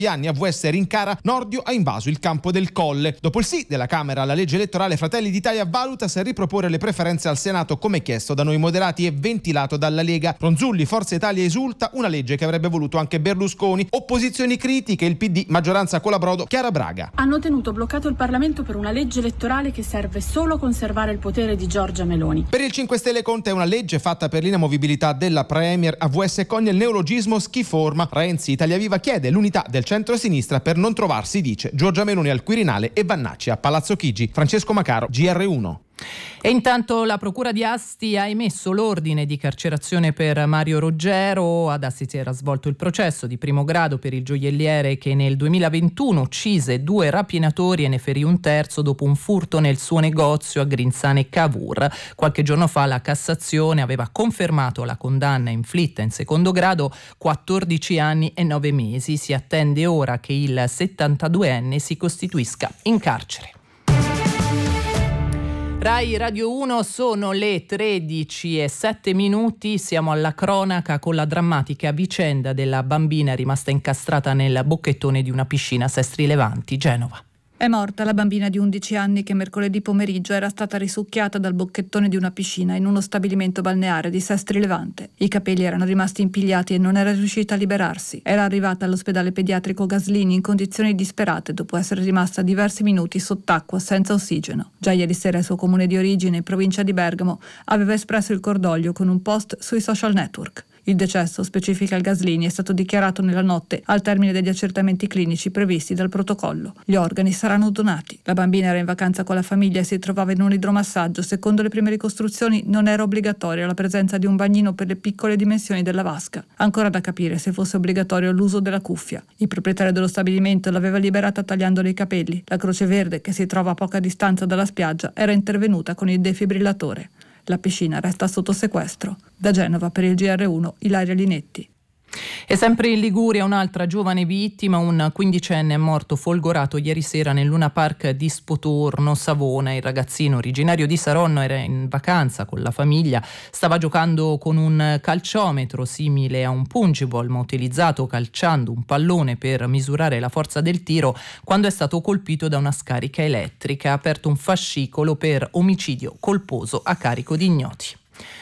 anni AVS rincara, Nordio ha invaso il campo del Colle. Dopo il sì della Camera alla legge elettorale, Fratelli d'Italia valuta se riproporre le preferenze al Senato come chiesto da Noi Moderati e ventilato dalla Lega. Ronzulli, Forza Italia esulta, una legge che avrebbe voluto anche Berlusconi. Opposizioni critiche, il PD, maggioranza Colabrodo, Chiara Braga. Hanno tenuto bloccato il Parlamento per una legge elettorale che serve solo a conservare il potere di Giorgia Meloni. Per il 5 Stelle Conte è una legge fatta per l'inamovibilità della Premier. AVS coglie il neologismo schiforma. Renzi, Italia Viva chiede l'unità del centro-sinistra per non trovarsi, dice, Giorgia Meloni al Quirinale e Vannacci a Palazzo Chigi. Francesco Macaro, GR1. E intanto la Procura di Asti ha emesso l'ordine di carcerazione per Mario Roggero. Ad Asti si era svolto il processo di primo grado per il gioielliere che nel 2021 uccise 2 rapinatori e ne ferì un terzo dopo un furto nel suo negozio a Grinzane Cavour. Qualche giorno fa la Cassazione aveva confermato la condanna inflitta in secondo grado, 14 anni e 9 mesi. Si attende ora che il 72enne si costituisca in carcere. Rai Radio 1, sono le 13:07, siamo alla cronaca con la drammatica vicenda della bambina rimasta incastrata nel bocchettone di una piscina a Sestri Levanti, Genova. È morta la bambina di 11 anni che mercoledì pomeriggio era stata risucchiata dal bocchettone di una piscina in uno stabilimento balneare di Sestri Levante. I capelli erano rimasti impigliati e non era riuscita a liberarsi. Era arrivata all'ospedale pediatrico Gaslini in condizioni disperate dopo essere rimasta diversi minuti sott'acqua senza ossigeno. Già ieri sera il suo comune di origine, in provincia di Bergamo, aveva espresso il cordoglio con un post sui social network. Il decesso, specifica il Gaslini, è stato dichiarato nella notte al termine degli accertamenti clinici previsti dal protocollo. Gli organi saranno donati. La bambina era in vacanza con la famiglia e si trovava in un idromassaggio. Secondo le prime ricostruzioni non era obbligatoria la presenza di un bagnino per le piccole dimensioni della vasca. Ancora da capire se fosse obbligatorio l'uso della cuffia. Il proprietario dello stabilimento l'aveva liberata tagliandole i capelli. La Croce Verde, che si trova a poca distanza dalla spiaggia, era intervenuta con il defibrillatore. La piscina resta sotto sequestro. Da Genova per il GR1, Ilaria Linetti. E sempre in Liguria un'altra giovane vittima, un 15enne è morto folgorato ieri sera nel Luna Park di Spotorno, Savona. Il ragazzino originario di Saronno era in vacanza con la famiglia, stava giocando con un calciometro simile a un pungible ma utilizzato calciando un pallone per misurare la forza del tiro quando è stato colpito da una scarica elettrica. Ha aperto un fascicolo per omicidio colposo a carico di ignoti.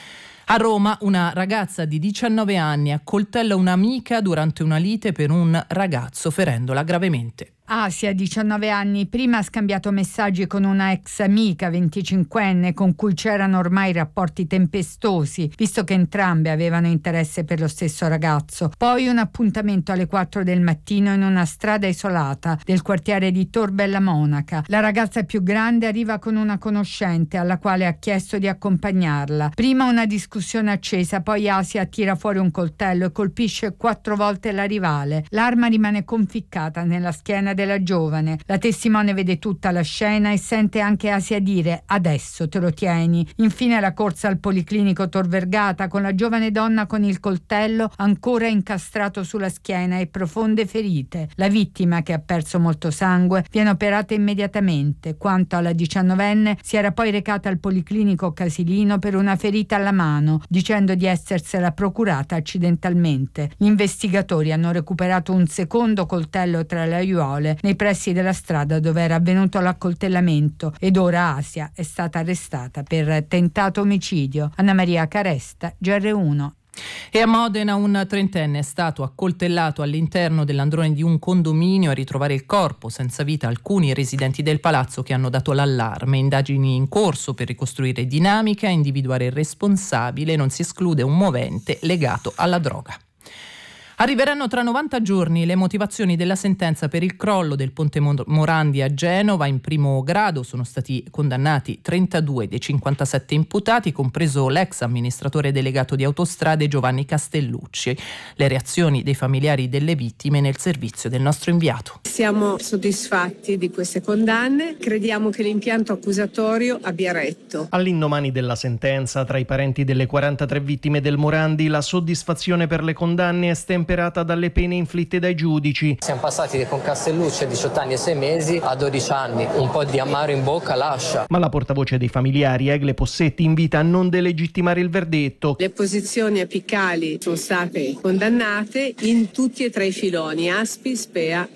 A Roma una ragazza di 19 anni accoltella un'amica durante una lite per un ragazzo, ferendola gravemente. Asia, 19 anni, prima ha scambiato messaggi con una ex amica 25enne con cui c'erano ormai rapporti tempestosi, visto che entrambe avevano interesse per lo stesso ragazzo. Poi un appuntamento alle 4 del mattino in una strada isolata del quartiere di Tor Bella Monaca. La ragazza più grande arriva con una conoscente alla quale ha chiesto di accompagnarla. Prima una discussione accesa, poi Asia tira fuori un coltello e colpisce 4 volte la rivale. L'arma rimane conficcata nella schiena della giovane. La testimone vede tutta la scena e sente anche Asia dire: adesso te lo tieni. Infine la corsa al policlinico Tor Vergata con la giovane donna con il coltello ancora incastrato sulla schiena e profonde ferite. La vittima, che ha perso molto sangue, viene operata immediatamente. Quanto alla 19enne, si era poi recata al policlinico Casilino per una ferita alla mano, dicendo di essersela procurata accidentalmente. Gli investigatori hanno recuperato un secondo coltello tra le aiuole nei pressi della strada dove era avvenuto l'accoltellamento ed ora Asia è stata arrestata per tentato omicidio. Anna Maria Caresta, GR1. E a Modena un trentenne è stato accoltellato all'interno dell'androne di un condominio. A ritrovare il corpo senza vita alcuni residenti del palazzo che hanno dato l'allarme. Indagini in corso per ricostruire dinamica e individuare il responsabile. Non si esclude un movente legato alla droga. Arriveranno tra 90 giorni le motivazioni della sentenza per il crollo del ponte Morandi a Genova. In primo grado sono stati condannati 32 dei 57 imputati, compreso l'ex amministratore delegato di Autostrade Giovanni Castellucci. Le reazioni dei familiari delle vittime nel servizio del nostro inviato. Siamo soddisfatti di queste condanne, crediamo che l'impianto accusatorio abbia retto. All'indomani della sentenza, tra i parenti delle 43 vittime del Morandi, la soddisfazione per le condanne è temperata dalle pene inflitte dai giudici. Siamo passati con Castellucci a 18 anni e 6 mesi a 12 anni. Un po' di amaro in bocca lascia. Ma la portavoce dei familiari, Egle Possetti, invita a non delegittimare il verdetto. Le posizioni apicali sono state condannate in tutti e tre i filoni, Aspi, Spea